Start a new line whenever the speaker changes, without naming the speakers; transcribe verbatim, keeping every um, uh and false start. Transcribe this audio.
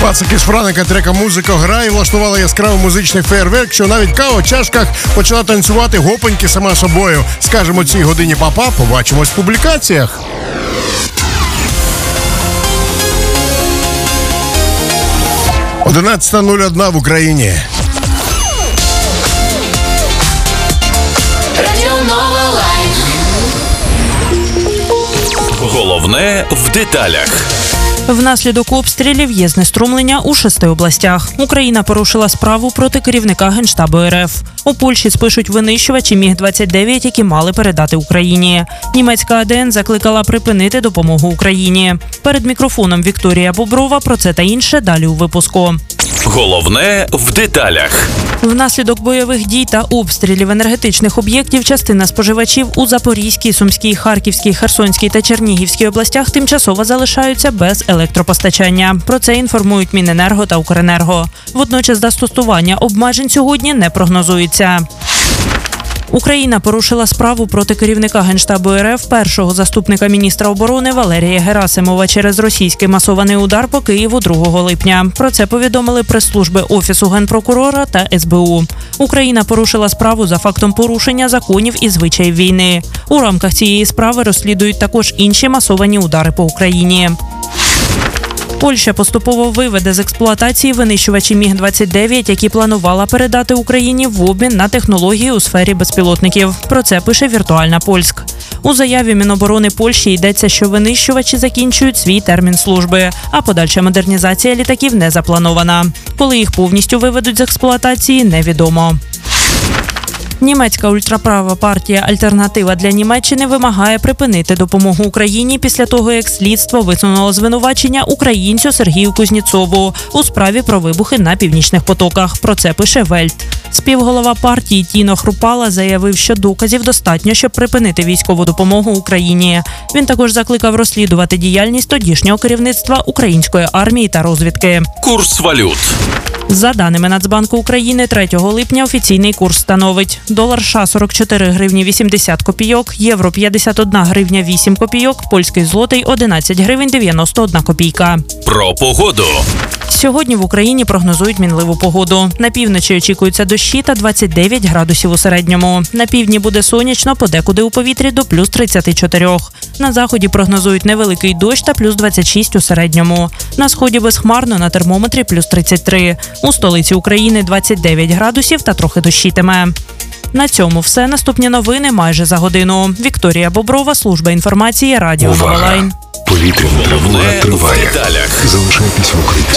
Пацики з Франика трека «Музика грає» влаштували яскравий музичний фейерверк, що навіть кава в чашках почала танцювати гопоньки сама собою. Скажемо цій годині папа, побачимось в публікаціях. одинадцята нуль одна в Україні.
Головне в деталях.
Внаслідок обстрілів є знеструмлення у шести областях. Україна порушила справу проти керівника Генштабу РФ. У Польщі спишуть винищувачі Міг двадцять дев'ять, які мали передати Україні. Німецька АДН закликала припинити допомогу Україні. Перед мікрофоном Вікторія Боброва про це та інше далі у випуску.
Головне в деталях.
Внаслідок бойових дій та обстрілів енергетичних об'єктів частина споживачів у Запорізькій, Сумській, Харківській, Херсонській та Чернігівській областях тимчасово залишаються без електропостачання. Про це інформують Міненерго та Укренерго. Водночас застосування обмежень сьогодні не прогнозується. Україна порушила справу проти керівника Генштабу РФ, першого заступника міністра оборони Валерія Герасимова через російський масований удар по Києву другого липня. Про це повідомили прес-служби Офісу Генпрокурора та ес бе у. Україна порушила справу за фактом порушення законів і звичаїв війни. У рамках цієї справи розслідують також інші масовані удари по Україні. Польща поступово виведе з експлуатації винищувачі Міг двадцять дев'ять, які планувала передати Україні в обмін на технології у сфері безпілотників. Про це пише Віртуальна Польськ. У заяві Міноборони Польщі йдеться, що винищувачі закінчують свій термін служби, а подальша модернізація літаків не запланована. Коли їх повністю виведуть з експлуатації, невідомо. Німецька ультраправа партія «Альтернатива для Німеччини» вимагає припинити допомогу Україні після того, як слідство висунуло звинувачення українцю Сергію Кузнєцову у справі про вибухи на північних потоках. Про це пише Вельт. Співголова партії Тіно Хрупала заявив, що доказів достатньо, щоб припинити військову допомогу Україні. Він також закликав розслідувати діяльність тодішнього керівництва української армії та розвідки.
Курс валют.
За даними Нацбанку України, третього липня офіційний курс становить: долар США сорок чотири гривні вісімдесят копійок, євро п'ятдесят одна гривня вісім копійок, польський злотий одинадцять гривень дев'яносто одна копійка.
Про погоду.
Сьогодні в Україні прогнозують мінливу погоду. На півночі очікуються дощі та двадцять дев'ять градусів у середньому. На півдні буде сонячно, подекуди у повітрі до плюс тридцять чотири. На заході прогнозують невеликий дощ та плюс двадцять шість у середньому. На сході безхмарно, на термометрі плюс тридцять три. У столиці України двадцять дев'ять градусів та трохи дощитиме. На цьому все. Наступні новини майже за годину. Вікторія Боброва, служба інформації, Радіо Новолайн.
Повітряна тривога триває. Залишайтесь в укритті.